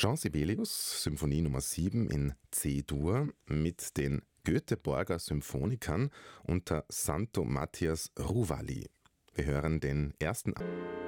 Jean Sibelius, Symphonie Nummer 7 in C-Dur mit den Göteborger Symphonikern unter Santo Matthias Ruvali. Wir hören den ersten